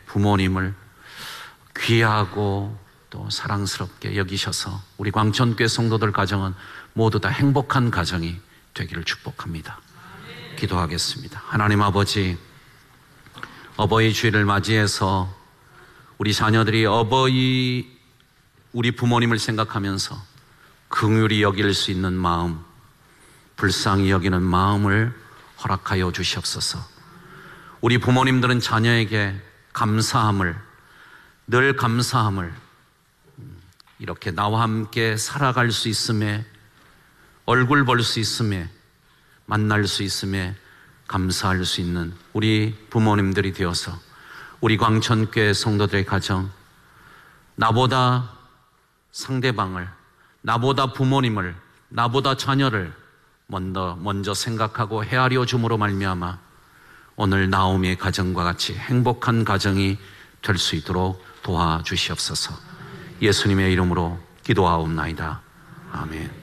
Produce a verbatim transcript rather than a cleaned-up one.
부모님을 귀하고 또 사랑스럽게 여기셔서 우리 광천교회 성도들 가정은 모두 다 행복한 가정이 되기를 축복합니다. 기도하겠습니다. 하나님 아버지, 어버이 주일을 맞이해서 우리 자녀들이 어버이 우리 부모님을 생각하면서 긍휼히 여길 수 있는 마음, 불쌍히 여기는 마음을 허락하여 주시옵소서. 우리 부모님들은 자녀에게 감사함을, 늘 감사함을, 이렇게 나와 함께 살아갈 수 있음에, 얼굴 볼 수 있음에, 만날 수 있음에 감사할 수 있는 우리 부모님들이 되어서 우리 광천교회 성도들의 가정, 나보다 상대방을, 나보다 부모님을, 나보다 자녀를 먼저, 먼저 생각하고 헤아려 줌으로 말미암아 오늘 나오미의 가정과 같이 행복한 가정이 될 수 있도록 도와주시옵소서. 예수님의 이름으로 기도하옵나이다. 아멘.